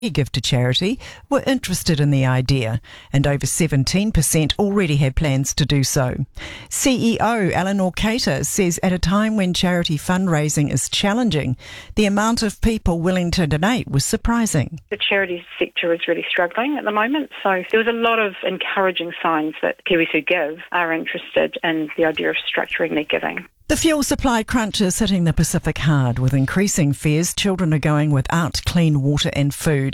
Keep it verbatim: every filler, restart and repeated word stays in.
give to charity were interested in the idea, and over seventeen percent already had plans to do so. C E O Eleanor Cater says at a time when charity fundraising is challenging, the amount of people willing to donate was surprising. The charity sector is really struggling at the moment, so there was a lot of encouraging signs that Kiwis who give are interested in the idea of structuring their giving. The fuel supply crunch is hitting the Pacific hard. With increasing fares, children are going without clean water and food.